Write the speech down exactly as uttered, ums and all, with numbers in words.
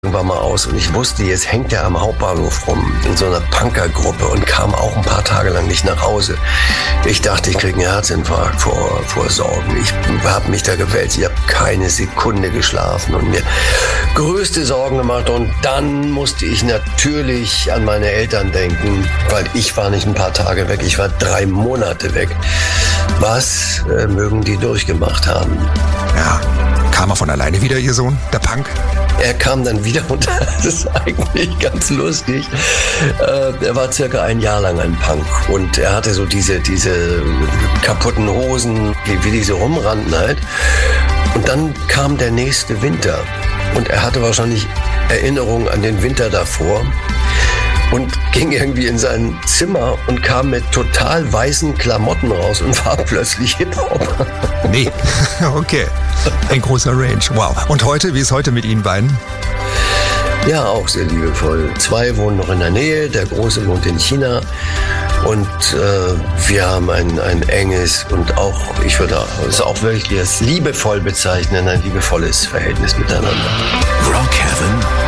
irgendwann mal aus und ich wusste, jetzt hängt er am Hauptbahnhof rum in so einer Punkergruppe und kam auch ein paar Tage lang nicht nach Hause. Ich dachte, ich kriege einen Herzinfarkt vor, vor Sorgen. Ich habe mich da gewälzt, ich habe keine Sekunde geschlafen und mir größte Sorgen gemacht. Und dann musste ich natürlich an meine Eltern denken, weil ich war nicht ein paar Tage weg, ich war drei Monate weg. Was äh, mögen die durchgemacht haben? Ja, kam er von alleine wieder, Ihr Sohn, der Punk? Er kam dann wieder und das ist eigentlich ganz lustig. Äh, er war circa ein Jahr lang ein Punk und er hatte so diese, diese kaputten Hosen, wie, wie diese rumrannten halt. Und dann kam der nächste Winter und er hatte wahrscheinlich Erinnerungen an den Winter davor und ging irgendwie in sein Zimmer und kam mit total weißen Klamotten raus und war plötzlich Hip-Hop. Nee, okay. Ein großer Range, wow. Und heute, wie ist heute mit Ihnen beiden? Ja, auch sehr liebevoll. Zwei wohnen noch in der Nähe, der Große wohnt in China. Und äh, wir haben ein, ein enges und auch, ich würde es auch wirklich als liebevoll bezeichnen, ein liebevolles Verhältnis miteinander. Rock Heaven